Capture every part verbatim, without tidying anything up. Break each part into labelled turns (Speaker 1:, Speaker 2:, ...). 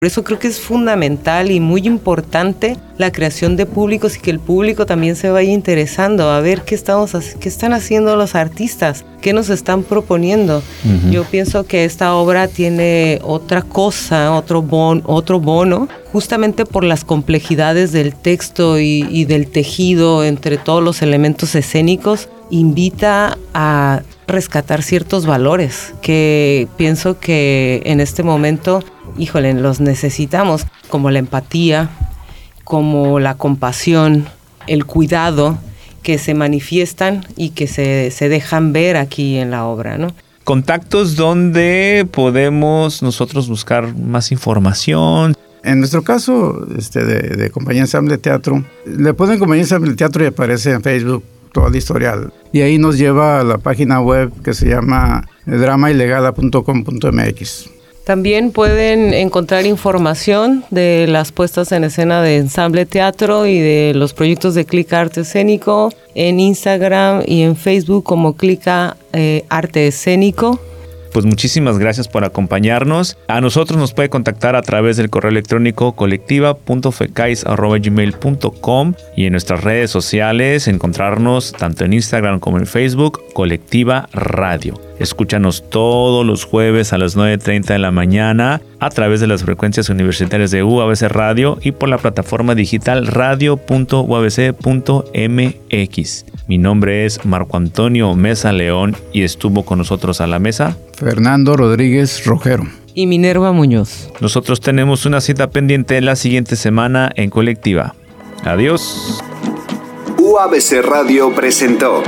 Speaker 1: Por eso creo que es fundamental y muy importante la creación de públicos y que el público también se vaya interesando a ver qué, estamos, qué están haciendo los artistas, qué nos están proponiendo. Uh-huh. Yo pienso que esta obra tiene otra cosa, otro, bon, otro bono, justamente por las complejidades del texto y, y del tejido entre todos los elementos escénicos, invita a rescatar ciertos valores que pienso que en este momento, híjole, los necesitamos, como la empatía, como la compasión, el cuidado, que se manifiestan y que se, se dejan ver aquí en la obra, ¿no?
Speaker 2: Contactos donde podemos nosotros buscar más información.
Speaker 3: En nuestro caso, este, de, de Compañía Ensamble Teatro, le ponen Compañía Ensamble Teatro y aparece en Facebook todo el historial. Y ahí nos lleva a la página web que se llama drama ilegala punto com punto m x.
Speaker 1: También pueden encontrar información de las puestas en escena de Ensamble Teatro y de los proyectos de Clica Arte Escénico en Instagram y en Facebook como Clica eh, Arte Escénico.
Speaker 2: Pues muchísimas gracias por acompañarnos. A nosotros nos puede contactar a través del correo electrónico colectiva punto fecais arroba gmail punto com y en nuestras redes sociales encontrarnos tanto en Instagram como en Facebook, Colectiva Radio. Escúchanos todos los jueves a las nueve treinta de la mañana a través de las frecuencias universitarias de U A B C Radio y por la plataforma digital radio punto u a b c punto m x. Mi nombre es Marco Antonio Mesa León y estuvo con nosotros a la mesa
Speaker 3: Fernando Rodríguez Rojero
Speaker 1: y Minerva Muñoz.
Speaker 2: Nosotros tenemos una cita pendiente la siguiente semana en Colectiva. Adiós.
Speaker 4: U A B C Radio presentó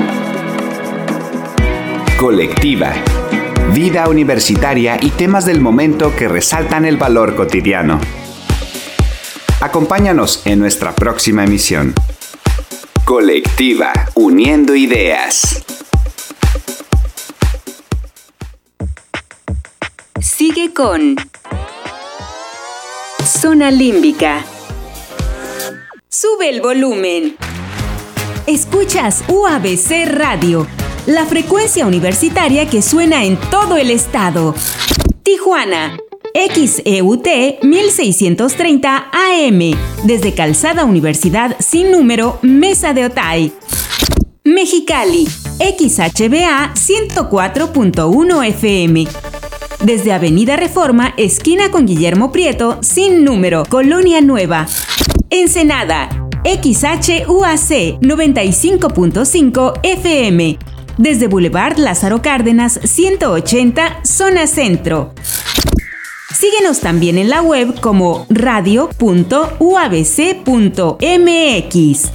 Speaker 4: Colectiva, vida universitaria y temas del momento que resaltan el valor cotidiano. Acompáñanos en nuestra próxima emisión. Colectiva, uniendo ideas.
Speaker 5: Sigue con Zona Límbica. Sube el volumen. Escuchas U A B C Radio, la frecuencia universitaria que suena en todo el estado. Tijuana, X E U T mil seiscientos treinta A M, desde Calzada Universidad sin número, Mesa de Otay. Mexicali, X H B A ciento cuatro punto uno F M, desde Avenida Reforma, esquina con Guillermo Prieto, sin número, Colonia Nueva. Ensenada, X H U A C noventa y cinco punto cinco F M, desde Boulevard Lázaro Cárdenas ciento ochenta, zona centro. Síguenos también en la web como radio punto u a b c punto m x.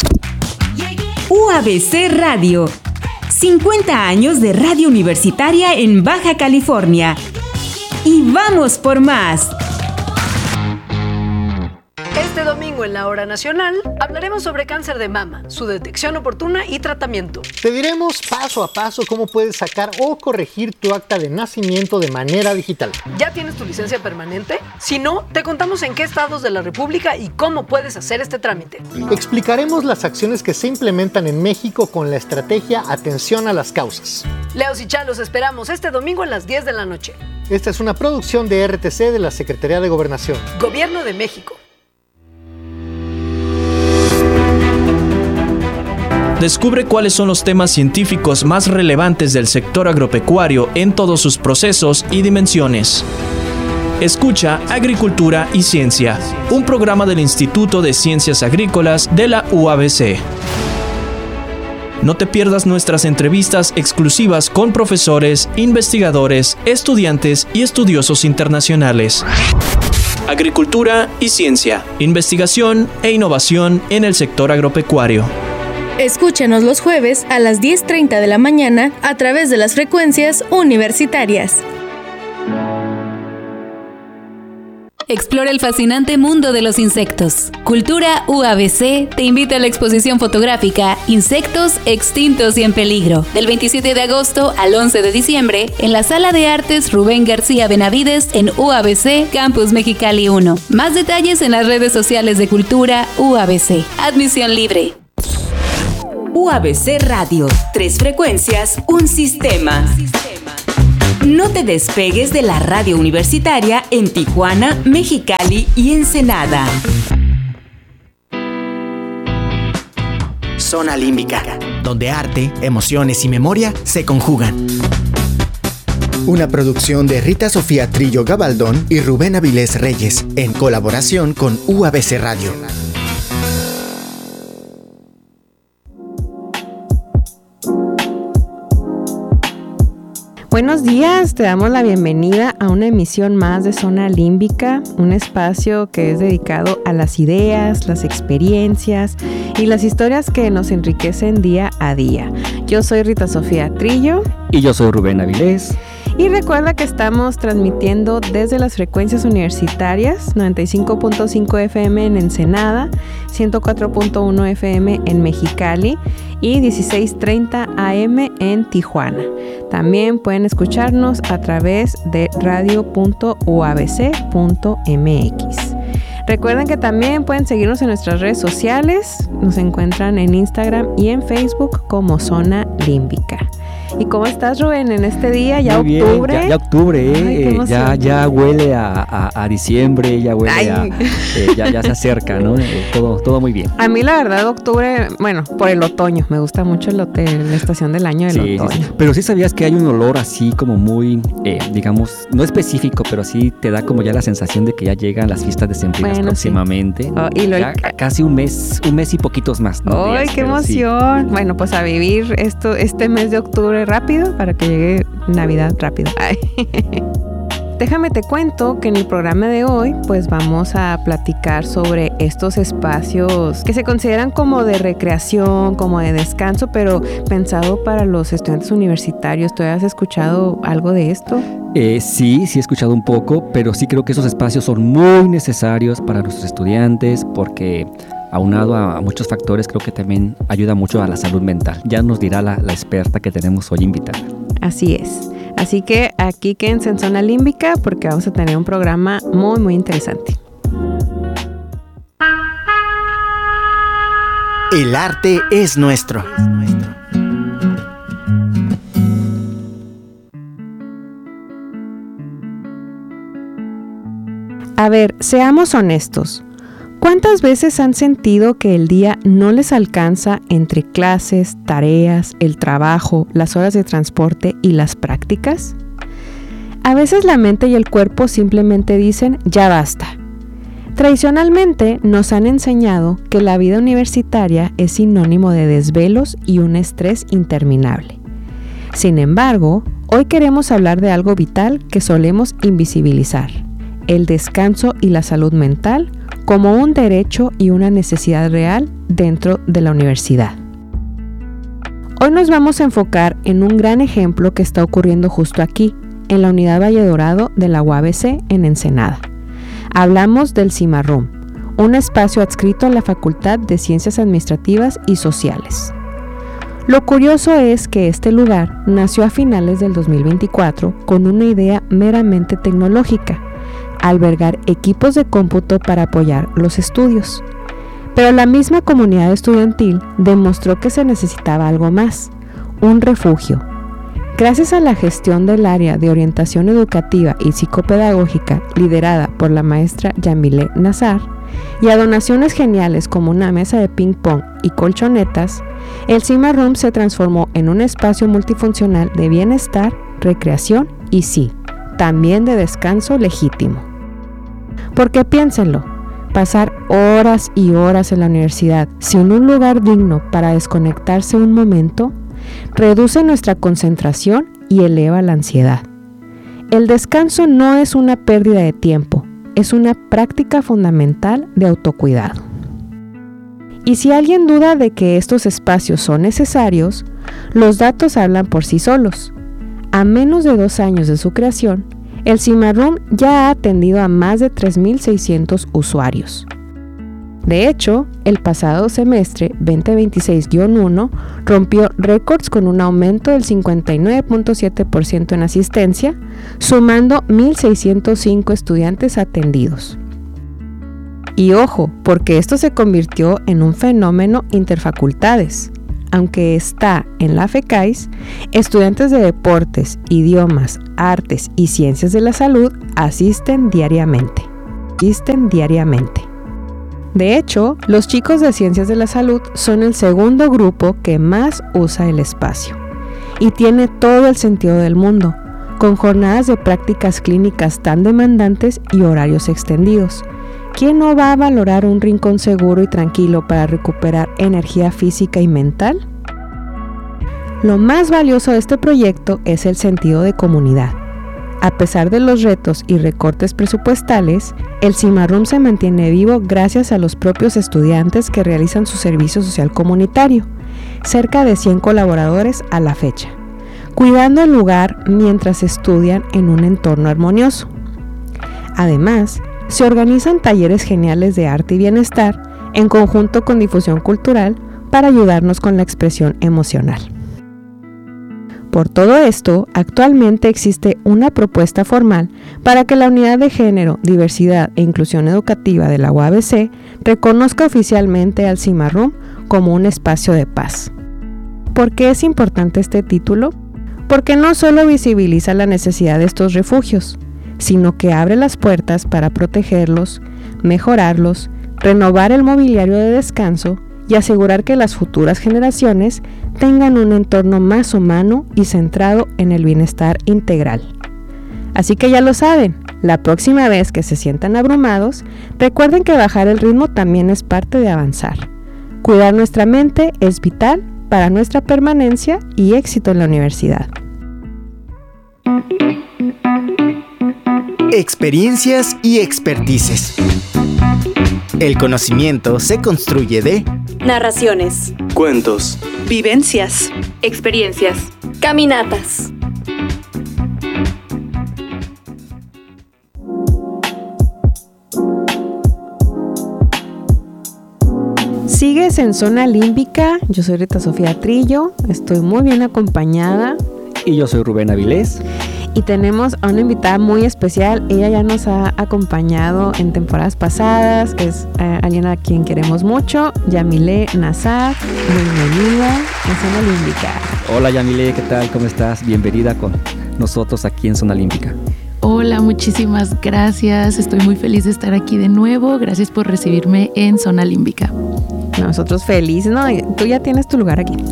Speaker 5: U A B C Radio, cincuenta años de radio universitaria en Baja California. Y vamos por más.
Speaker 6: Este domingo en la Hora Nacional hablaremos sobre cáncer de mama, su detección oportuna y tratamiento.
Speaker 7: Te diremos paso a paso cómo puedes sacar o corregir tu acta de nacimiento de manera digital.
Speaker 6: ¿Ya tienes tu licencia permanente? Si no, te contamos en qué estados de la República y cómo puedes hacer este trámite.
Speaker 7: Explicaremos las acciones que se implementan en México con la estrategia Atención a las Causas.
Speaker 6: Leos y Chalos esperamos este domingo a las diez de la noche.
Speaker 7: Esta es una producción de R T C de la Secretaría de Gobernación.
Speaker 6: Gobierno de México.
Speaker 8: Descubre cuáles son los temas científicos más relevantes del sector agropecuario en todos sus procesos y dimensiones. Escucha Agricultura y Ciencia, un programa del Instituto de Ciencias Agrícolas de la U A B C. No te pierdas nuestras entrevistas exclusivas con profesores, investigadores, estudiantes y estudiosos internacionales. Agricultura y Ciencia, investigación e innovación en el sector agropecuario.
Speaker 9: Escúchanos los jueves a las diez treinta de la mañana a través de las frecuencias universitarias.
Speaker 10: Explora el fascinante mundo de los insectos. Cultura U A B C te invita a la exposición fotográfica Insectos extintos y en peligro, del veintisiete de agosto al once de diciembre en la Sala de Artes Rubén García Benavides en U A B C Campus Mexicali uno. Más detalles en las redes sociales de Cultura U A B C. Admisión libre.
Speaker 5: U A B C Radio, tres frecuencias, un sistema. No te despegues de la radio universitaria en Tijuana, Mexicali y Ensenada.
Speaker 11: Zona Límbica, donde arte, emociones y memoria se conjugan. Una producción de Rita Sofía Trillo Gabaldón y Rubén Avilés Reyes, en colaboración con U A B C Radio.
Speaker 12: Buenos días, te damos la bienvenida a una emisión más de Zona Límbica, un espacio que es dedicado a las ideas, las experiencias y las historias que nos enriquecen día a día. Yo soy Rita Sofía Trillo.
Speaker 13: Y yo soy Rubén Avilés.
Speaker 12: Y recuerda que estamos transmitiendo desde las frecuencias universitarias, noventa y cinco punto cinco F M en Ensenada, ciento cuatro punto uno F M en Mexicali y dieciséis treinta A M en Tijuana. También pueden escucharnos a través de radio punto u a b c punto m x. Recuerden que también pueden seguirnos en nuestras redes sociales. Nos encuentran en Instagram y en Facebook como Zona Límbica. ¿Y cómo estás, Rubén, en este día? ¿Ya
Speaker 13: Muy
Speaker 12: octubre?
Speaker 13: Bien, ya, ya octubre,
Speaker 12: Ay,
Speaker 13: eh, ya, ya huele a, a, a diciembre, ya huele Ay. a... Eh, ya, ya se acerca, ¿no? Eh, todo, todo muy bien.
Speaker 12: A mí, la verdad, octubre, bueno, por el otoño. Me gusta mucho el hotel, la estación del año del
Speaker 13: sí,
Speaker 12: otoño.
Speaker 13: Sí, sí. Pero sí sabías que hay un olor así como muy, eh, digamos, no específico, pero sí te da como ya la sensación de que ya llegan las fiestas decembrinas bueno, próximamente. Sí.
Speaker 12: Oh, y lo
Speaker 13: ya, el... Casi un mes, un mes y poquitos más. ¿no?
Speaker 12: ¡Ay,
Speaker 13: días,
Speaker 12: qué emoción!
Speaker 13: Sí.
Speaker 12: Bueno, pues a vivir esto, este mes de octubre rápido para que llegue Navidad rápido. Ay. Déjame te cuento que en el programa de hoy pues vamos a platicar sobre estos espacios que se consideran como de recreación, como de descanso, pero pensado para los estudiantes universitarios. ¿Tú has escuchado algo de esto?
Speaker 13: Eh, sí, sí he escuchado un poco, pero sí creo que esos espacios son muy necesarios para nuestros estudiantes porque aunado a muchos factores creo que también ayuda mucho a la salud mental. Ya nos dirá la, la experta que tenemos hoy invitada.
Speaker 12: Así es. Así que aquí quédense en Zona Límbica porque vamos a tener un programa muy, muy interesante.
Speaker 11: El arte es nuestro.
Speaker 12: A ver, seamos honestos. ¿Cuántas veces han sentido que el día no les alcanza entre clases, tareas, el trabajo, las horas de transporte y las prácticas? A veces la mente y el cuerpo simplemente dicen, ya basta. Tradicionalmente nos han enseñado que la vida universitaria es sinónimo de desvelos y un estrés interminable. Sin embargo, hoy queremos hablar de algo vital que solemos invisibilizar, el descanso y la salud mental como un derecho y una necesidad real dentro de la universidad. Hoy nos vamos a enfocar en un gran ejemplo que está ocurriendo justo aquí, en la Unidad Valle Dorado de la U A B C en Ensenada. Hablamos del Cimarroom, un espacio adscrito a la Facultad de Ciencias Administrativas y Sociales. Lo curioso es que este lugar nació a finales del dos mil veinticuatro con una idea meramente tecnológica, albergar equipos de cómputo para apoyar los estudios. Pero la misma comunidad estudiantil demostró que se necesitaba algo más, un refugio. Gracias a la gestión del área de orientación educativa y psicopedagógica liderada por la maestra Yamile Nazar y a donaciones geniales como una mesa de ping pong y colchonetas, el Cimarroom se transformó en un espacio multifuncional de bienestar, recreación y sí, también de descanso legítimo. Porque piénsenlo, pasar horas y horas en la universidad sin un lugar digno para desconectarse un momento, reduce nuestra concentración y eleva la ansiedad. El descanso no es una pérdida de tiempo, es una práctica fundamental de autocuidado. Y si alguien duda de que estos espacios son necesarios, los datos hablan por sí solos. A menos de dos años de su creación, el Cimarroom ya ha atendido a más de tres mil seiscientos usuarios. De hecho, el pasado semestre veinte veintiséis uno rompió récords con un aumento del cincuenta y nueve punto siete por ciento en asistencia, sumando mil seiscientos cinco estudiantes atendidos. Y ojo, porque esto se convirtió en un fenómeno interfacultades. aunque está en la FECAIS, estudiantes de deportes, idiomas, artes y ciencias de la salud asisten diariamente. Asisten diariamente. De hecho, los chicos de ciencias de la salud son el segundo grupo que más usa el espacio. Y tiene todo el sentido del mundo, con jornadas de prácticas clínicas tan demandantes y horarios extendidos. ¿Quién no va a valorar un rincón seguro y tranquilo para recuperar energía física y mental? Lo más valioso de este proyecto es el sentido de comunidad. A pesar de los retos y recortes presupuestales, el Cimarrum se mantiene vivo gracias a los propios estudiantes que realizan su servicio social comunitario, cerca de cien colaboradores a la fecha, cuidando el lugar mientras estudian en un entorno armonioso. Además, se organizan talleres geniales de arte y bienestar en conjunto con difusión cultural para ayudarnos con la expresión emocional. Por todo esto, actualmente existe una propuesta formal para que la Unidad de Género, Diversidad e Inclusión Educativa de la U A B C reconozca oficialmente al Cimarrum como un espacio de paz. ¿Por qué es importante este título? Porque no solo visibiliza la necesidad de estos refugios, sino que abre las puertas para protegerlos, mejorarlos, renovar el mobiliario de descanso y asegurar que las futuras generaciones tengan un entorno más humano y centrado en el bienestar integral. Así que ya lo saben, la próxima vez que se sientan abrumados, recuerden que bajar el ritmo también es parte de avanzar. Cuidar nuestra mente es vital para nuestra permanencia y éxito en la universidad.
Speaker 11: Experiencias y expertices. El conocimiento se construye de
Speaker 14: narraciones,
Speaker 15: cuentos,
Speaker 14: vivencias,
Speaker 10: experiencias,
Speaker 14: caminatas.
Speaker 12: Sigues en Zona Límbica, yo soy Rita Sofía Trillo, estoy muy bien acompañada.
Speaker 13: Y yo soy Rubén Avilés.
Speaker 12: Y tenemos a una invitada muy especial. Ella ya nos ha acompañado en temporadas pasadas. Es eh, alguien a quien queremos mucho, Yamile Nazar. Bienvenida a Zona Límbica.
Speaker 13: Hola Yamile, ¿qué tal? ¿Cómo estás? Bienvenida con nosotros aquí en Zona Límbica.
Speaker 16: Hola, muchísimas gracias. Estoy muy feliz de estar aquí de nuevo. Gracias por recibirme en Zona Límbica.
Speaker 12: Nosotros felices, ¿no? Tú ya tienes tu lugar aquí.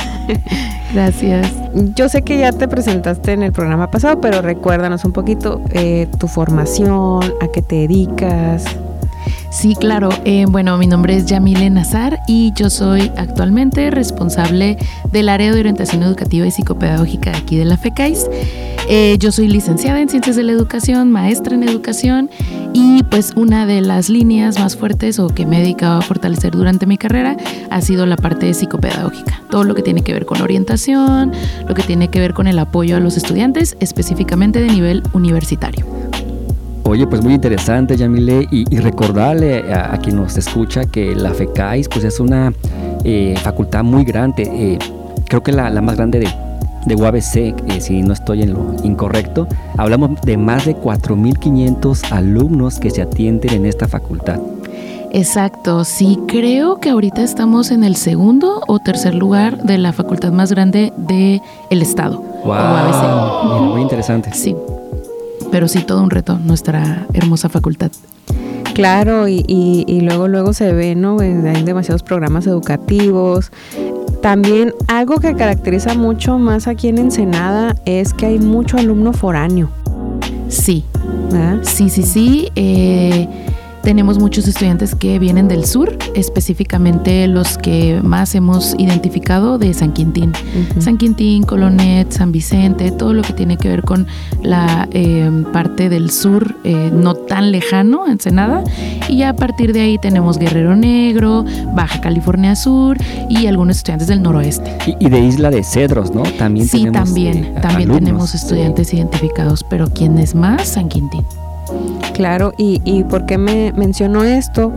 Speaker 16: Gracias.
Speaker 12: Yo sé que ya te presentaste en el programa pasado, pero recuérdanos un poquito eh, tu formación, a qué te dedicas.
Speaker 16: Sí, claro. Eh, bueno, mi nombre es Yamile Nazar y yo soy actualmente responsable del área de orientación educativa y psicopedagógica de aquí de la FECAIS. Eh, yo soy licenciada en Ciencias de la Educación, maestra en Educación y pues una de las líneas más fuertes o que me he dedicado a fortalecer durante mi carrera ha sido la parte psicopedagógica. Todo lo que tiene que ver con orientación, lo que tiene que ver con el apoyo a los estudiantes, específicamente de nivel universitario.
Speaker 13: Oye, pues muy interesante, Yamile, y, y recordarle a, a quien nos escucha que la FECAIS pues es una eh, facultad muy grande, eh, creo que la, la más grande de, de U A B C, eh, si no estoy en lo incorrecto. Hablamos de más de cuatro mil quinientos alumnos que se atienden en esta facultad.
Speaker 16: Exacto, sí, creo que ahorita estamos en el segundo o tercer lugar de la facultad más grande del estado.
Speaker 13: Wow, U A B C. Mira, muy interesante.
Speaker 16: Sí. Pero sí, todo un reto, nuestra hermosa facultad.
Speaker 12: Claro, y, y, y luego luego se ve, ¿no? Hay demasiados programas educativos. También algo que caracteriza mucho más aquí en Ensenada es que hay mucho alumno foráneo.
Speaker 16: Sí,
Speaker 12: ¿verdad?
Speaker 16: Sí, sí, sí. Eh, tenemos muchos estudiantes que vienen del sur, específicamente los que más hemos identificado de San Quintín. Uh-huh. San Quintín, Colonet, San Vicente, todo lo que tiene que ver con la eh, parte del sur, eh, no tan lejano, Ensenada. Y ya a partir de ahí tenemos Guerrero Negro, Baja California Sur y algunos estudiantes del noroeste.
Speaker 13: Y, y de Isla de Cedros, ¿no? También
Speaker 16: sí,
Speaker 13: tenemos,
Speaker 16: también,
Speaker 13: eh,
Speaker 16: también
Speaker 13: alumnos.
Speaker 16: tenemos estudiantes sí. identificados, pero ¿quién es más? San Quintín.
Speaker 12: Claro, y, y ¿por qué me menciono esto?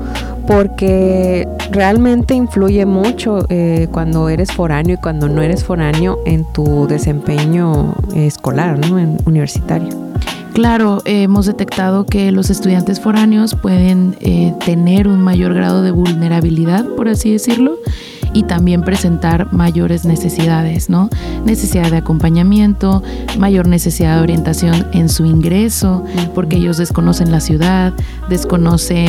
Speaker 12: Porque realmente influye mucho eh, cuando eres foráneo y cuando no eres foráneo en tu desempeño escolar, ¿no? En universitario.
Speaker 16: Claro, eh, hemos detectado que los estudiantes foráneos pueden eh, tener un mayor grado de vulnerabilidad, por así decirlo, y también presentar mayores necesidades, ¿no? Necesidad de acompañamiento, mayor necesidad de orientación en su ingreso, porque ellos desconocen la ciudad, desconocen